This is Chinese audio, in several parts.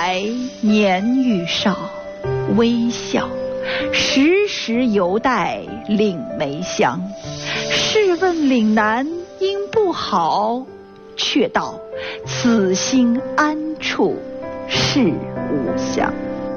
来年愈少，微笑时时犹带岭梅香。试问岭南应不好，却道此心安处是吾乡。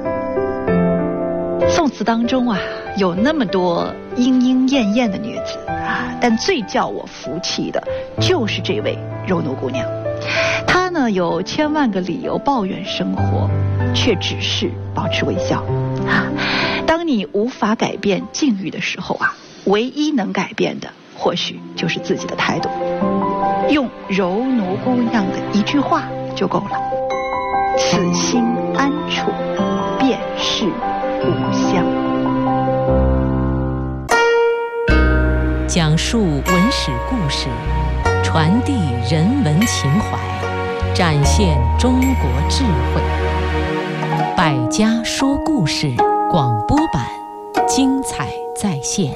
宋词当中啊，有那么多莺莺燕燕的女子啊，但最叫我服气的就是这位柔奴姑娘。她呢有千万个理由抱怨生活，却只是保持微笑啊。当你无法改变境遇的时候啊，唯一能改变的或许就是自己的态度。用柔奴姑娘的一句话就够了：此心安处便是吾乡。 讲述文史故事，传递人文情怀，展现中国智慧。百家说故事广播版，精彩再现。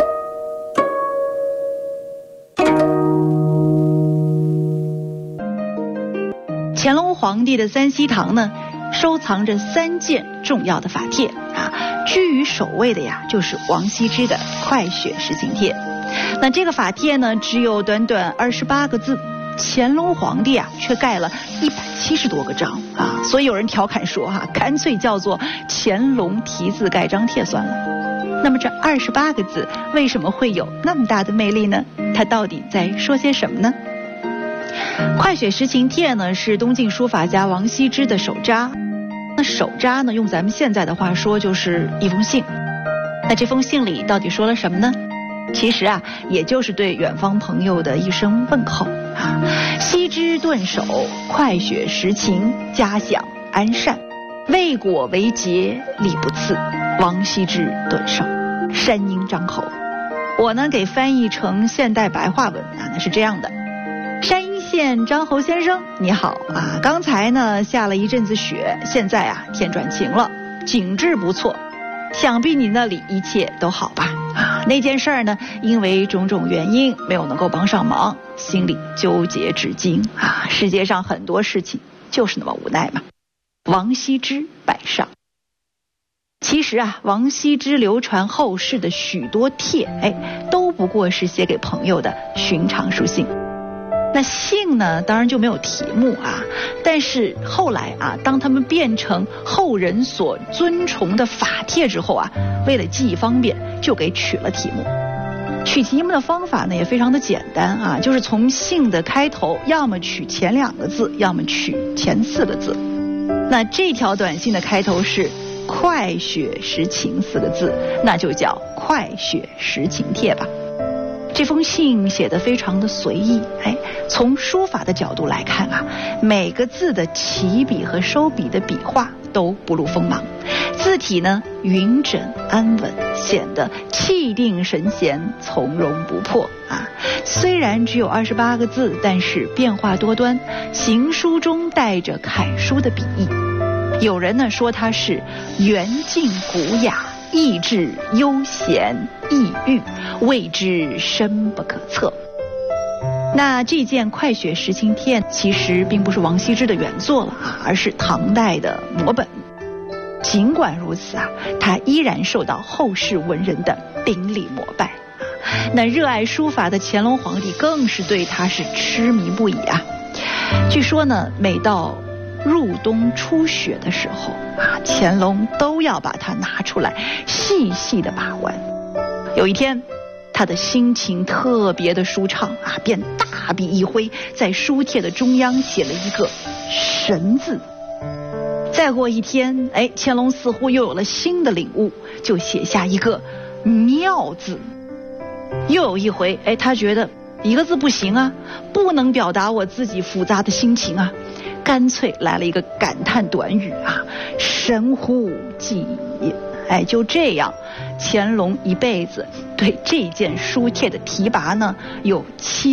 乾隆皇帝的三希堂呢，收藏着3件重要的法帖啊，居于首位的呀，就是王羲之的《快雪时晴帖》。那这个法帖呢，只有短短28个字，乾隆皇帝啊，却盖了170多个章啊，所以有人调侃说干脆叫做乾隆题字盖章帖算了。那么这28个字为什么会有那么大的魅力呢？它到底在说些什么呢？快雪时晴帖呢，是东晋书法家王羲之的手札。那手札呢，用咱们现在的话说，就是一封信。那这封信里到底说了什么呢？其实啊，也就是对远方朋友的一声问候啊。羲之顿首，快雪时晴，嘉享安善。未果为节，礼不次。王羲之顿首，山阴张口。我呢给翻译成现代白话文啊，那是这样的：山阴县张侯先生，你好啊！刚才呢下了一阵子雪，现在啊天转晴了，景致不错。想必你那里一切都好吧？啊，那件事儿呢，因为种种原因没有能够帮上忙，心里纠结至今啊。世界上很多事情就是那么无奈嘛。王羲之拜上。其实啊，王羲之流传后世的许多帖，都不过是写给朋友的寻常书信。那信呢，当然就没有题目啊。但是后来啊，当他们变成后人所尊崇的法帖之后啊，为了记忆方便，就给取了题目。取题目的方法呢，也非常的简单啊，就是从信的开头，要么取前2个字，要么取前4个字。那这条短信的开头是快雪时晴4个字，那就叫快雪时晴帖吧。这封信写得非常的随意，从书法的角度来看啊，每个字的起笔和收笔的笔画都不露锋芒，字体呢匀整安稳，显得气定神闲，从容不迫啊。虽然只有28个字，但是变化多端，行书中带着楷书的笔意。有人呢说它是圆净古雅，意志悠闲逸郁，谓之深不可测。那这件快雪时晴帖其实并不是王羲之的原作了啊，而是唐代的摹本。尽管如此啊，他依然受到后世文人的顶礼膜拜。那热爱书法的乾隆皇帝更是对他是痴迷不已啊。据说呢，每到入冬初雪的时候啊，乾隆都要把它拿出来细细的把玩。有一天，他的心情特别的舒畅啊，便大笔一挥，在书帖的中央写了一个神字。再过一天，乾隆似乎又有了新的领悟，就写下一个妙字。又有一回，他觉得一个字不行啊，不能表达我自己复杂的心情啊，干脆来了一个感叹短语啊，神乎既矣。就这样，乾隆一辈子对这件书帖的提拔呢，有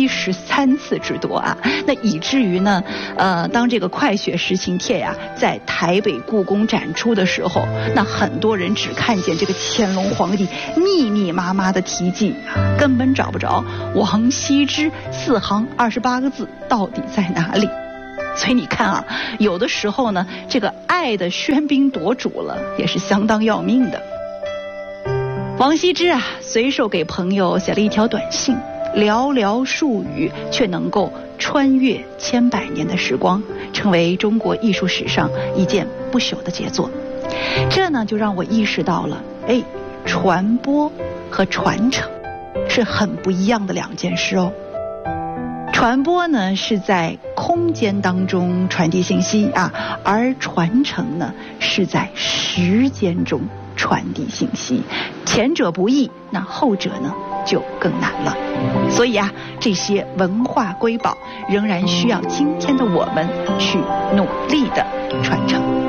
73次之多啊。那以至于呢，当这个快雪时晴帖呀，在台北故宫展出的时候，那很多人只看见这个乾隆皇帝密密麻麻的题记啊，根本找不着王羲之4行28个字到底在哪里。 所以你看啊，有的时候呢，这个爱的喧宾夺主了，也是相当要命的。王羲之啊，随手给朋友写了一条短信，寥寥数语却能够穿越千百年的时光，成为中国艺术史上一件不朽的杰作。这呢，就让我意识到了，传播和传承是很不一样的两件事哦。传播呢是在空间当中传递信息啊，而传承呢是在时间中传递信息。前者不易，那后者呢就更难了。所以啊，这些文化瑰宝仍然需要今天的我们去努力的传承。